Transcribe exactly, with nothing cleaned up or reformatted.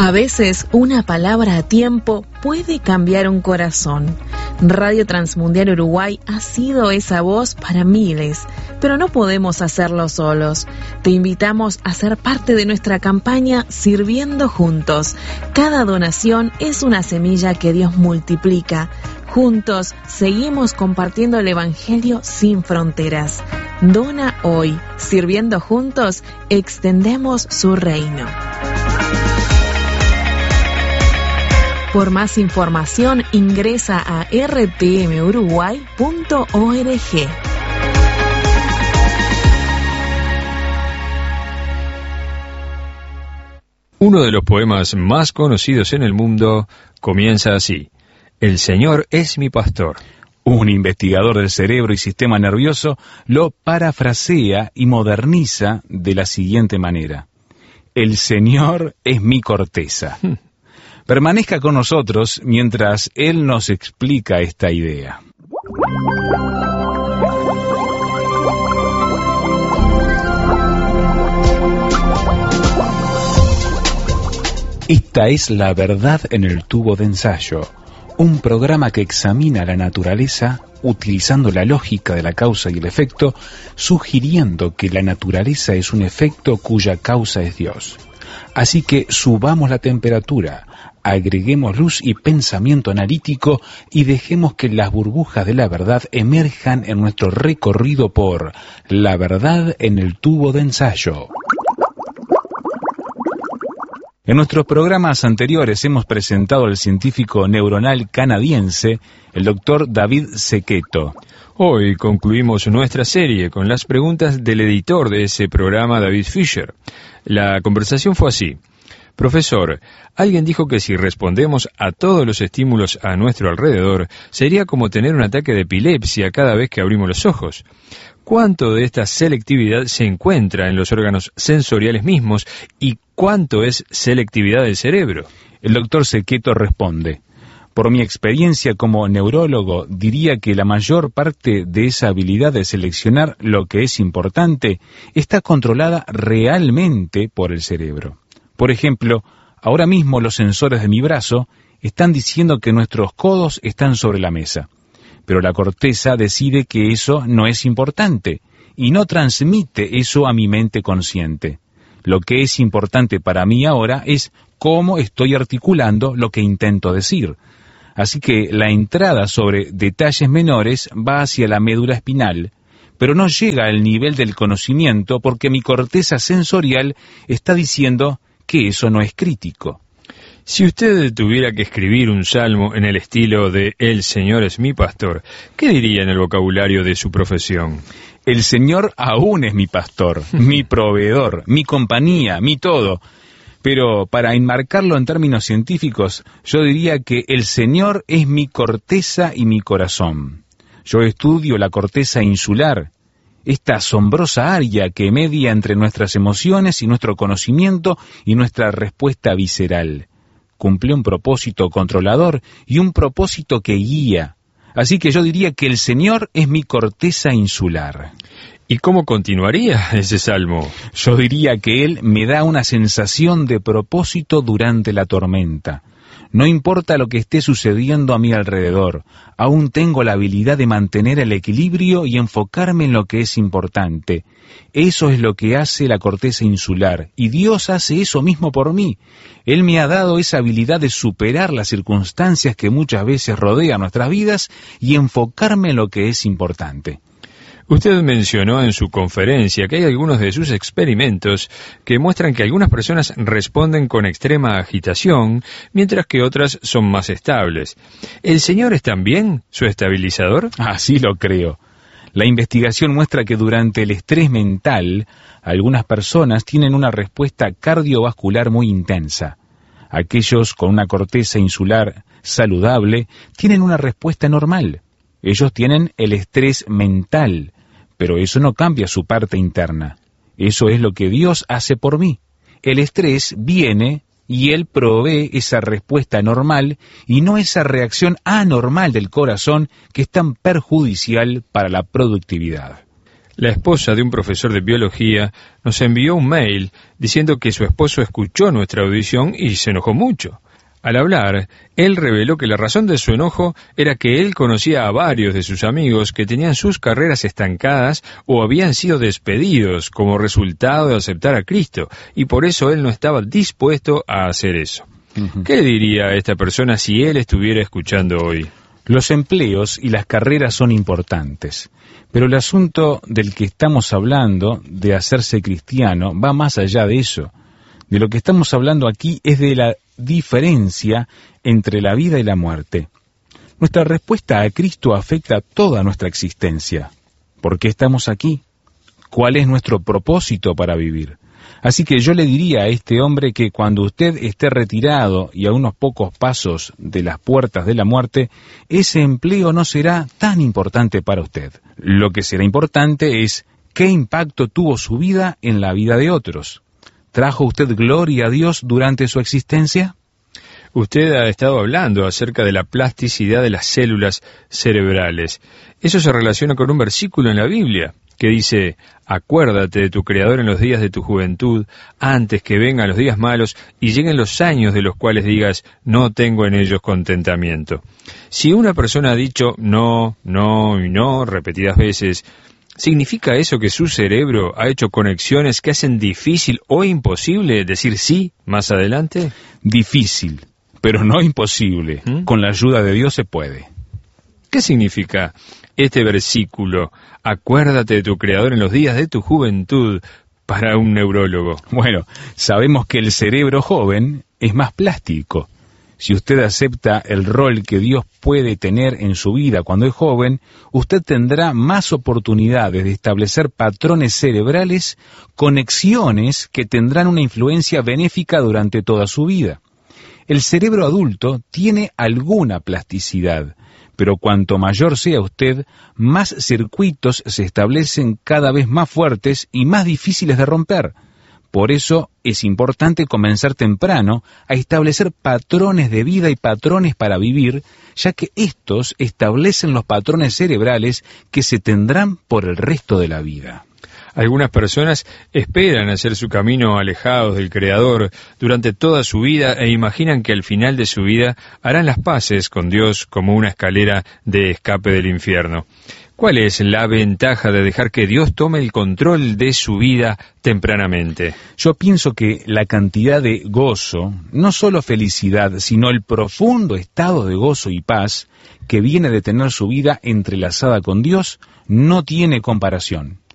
A veces una palabra a tiempo puede cambiar un corazón. Radio Transmundial Uruguay ha sido esa voz para miles, pero no podemos hacerlo solos. Te invitamos a ser parte de nuestra campaña Sirviendo Juntos. Cada donación es una semilla que Dios multiplica. Juntos seguimos compartiendo el Evangelio sin fronteras. Dona hoy. Sirviendo juntos, extendemos su reino. Por más información ingresa a r t m uruguay punto org. Uno de los poemas más conocidos en el mundo comienza así: El Señor es mi pastor. Un investigador del cerebro y sistema nervioso lo parafrasea y moderniza de la siguiente manera: El Señor es mi corteza. Permanezca con nosotros mientras Él nos explica esta idea. Esta es La Verdad en el Tubo de Ensayo, un programa que examina la naturaleza utilizando la lógica de la causa y el efecto, sugiriendo que la naturaleza es un efecto cuya causa es Dios. Así que subamos la temperatura, agreguemos luz y pensamiento analítico y dejemos que las burbujas de la verdad emerjan en nuestro recorrido por La Verdad en el Tubo de Ensayo. En nuestros programas anteriores hemos presentado al científico neuronal canadiense, el doctor David Cecchetto. Hoy concluimos nuestra serie con las preguntas del editor de ese programa, David Fisher. La conversación fue así: Profesor, alguien dijo que si respondemos a todos los estímulos a nuestro alrededor, sería como tener un ataque de epilepsia cada vez que abrimos los ojos. ¿Cuánto de esta selectividad se encuentra en los órganos sensoriales mismos y cuánto es selectividad del cerebro? El doctor Cecchetto responde: Por mi experiencia como neurólogo, diría que la mayor parte de esa habilidad de seleccionar lo que es importante está controlada realmente por el cerebro. Por ejemplo, ahora mismo los sensores de mi brazo están diciendo que nuestros codos están sobre la mesa, pero la corteza decide que eso no es importante y no transmite eso a mi mente consciente. Lo que es importante para mí ahora es cómo estoy articulando lo que intento decir. Así que la entrada sobre detalles menores va hacia la médula espinal, pero no llega al nivel del conocimiento porque mi corteza sensorial está diciendo que eso no es crítico. Si usted tuviera que escribir un salmo en el estilo de El Señor es mi pastor, ¿qué diría en el vocabulario de su profesión? El Señor aún es mi pastor, mi proveedor, mi compañía, mi todo. Pero para enmarcarlo en términos científicos, yo diría que el Señor es mi corteza y mi corazón. Yo estudio la corteza insular, esta asombrosa área que media entre nuestras emociones y nuestro conocimiento y nuestra respuesta visceral. Cumple un propósito controlador y un propósito que guía. Así que yo diría que el Señor es mi corteza insular. ¿Y cómo continuaría ese salmo? Yo diría que Él me da una sensación de propósito durante la tormenta. No importa lo que esté sucediendo a mi alrededor, aún tengo la habilidad de mantener el equilibrio y enfocarme en lo que es importante. Eso es lo que hace la corteza insular, y Dios hace eso mismo por mí. Él me ha dado esa habilidad de superar las circunstancias que muchas veces rodean nuestras vidas y enfocarme en lo que es importante. Usted mencionó en su conferencia que hay algunos de sus experimentos que muestran que algunas personas responden con extrema agitación, mientras que otras son más estables. ¿El Señor es también su estabilizador? Así lo creo. La investigación muestra que durante el estrés mental, algunas personas tienen una respuesta cardiovascular muy intensa. Aquellos con una corteza insular saludable tienen una respuesta normal. Ellos tienen el estrés mental, pero eso no cambia su parte interna. Eso es lo que Dios hace por mí. El estrés viene y Él provee esa respuesta normal y no esa reacción anormal del corazón que es tan perjudicial para la productividad. La esposa de un profesor de biología nos envió un mail diciendo que su esposo escuchó nuestra audición y se enojó mucho. Al hablar, él reveló que la razón de su enojo era que él conocía a varios de sus amigos que tenían sus carreras estancadas o habían sido despedidos como resultado de aceptar a Cristo, y por eso él no estaba dispuesto a hacer eso. Uh-huh. ¿Qué le diría a esta persona si él estuviera escuchando hoy? Los empleos y las carreras son importantes, pero el asunto del que estamos hablando, de hacerse cristiano, va más allá de eso. De lo que estamos hablando aquí es de la diferencia entre la vida y la muerte. Nuestra respuesta a Cristo afecta toda nuestra existencia. ¿Por qué estamos aquí? ¿Cuál es nuestro propósito para vivir? Así que yo le diría a este hombre que cuando usted esté retirado y a unos pocos pasos de las puertas de la muerte, ese empleo no será tan importante para usted. Lo que será importante es qué impacto tuvo su vida en la vida de otros. ¿Trajo usted gloria a Dios durante su existencia? Usted ha estado hablando acerca de la plasticidad de las células cerebrales. Eso se relaciona con un versículo en la Biblia que dice: acuérdate de tu Creador en los días de tu juventud, antes que vengan los días malos y lleguen los años de los cuales digas, no tengo en ellos contentamiento. Si una persona ha dicho no, no y no repetidas veces, ¿significa eso que su cerebro ha hecho conexiones que hacen difícil o imposible decir sí más adelante? Difícil, pero no imposible. ¿Mm? Con la ayuda de Dios se puede. ¿Qué significa este versículo? Acuérdate de tu Creador en los días de tu juventud, para un neurólogo. Bueno, sabemos que el cerebro joven es más plástico. Si usted acepta el rol que Dios puede tener en su vida cuando es joven, usted tendrá más oportunidades de establecer patrones cerebrales, conexiones que tendrán una influencia benéfica durante toda su vida. El cerebro adulto tiene alguna plasticidad, pero cuanto mayor sea usted, más circuitos se establecen cada vez más fuertes y más difíciles de romper. Por eso es importante comenzar temprano a establecer patrones de vida y patrones para vivir, ya que estos establecen los patrones cerebrales que se tendrán por el resto de la vida. Algunas personas esperan hacer su camino alejados del Creador durante toda su vida e imaginan que al final de su vida harán las paces con Dios como una escalera de escape del infierno. ¿Cuál es la ventaja de dejar que Dios tome el control de su vida tempranamente? Yo pienso que la cantidad de gozo, no solo felicidad, sino el profundo estado de gozo y paz que viene de tener su vida entrelazada con Dios, no tiene comparación.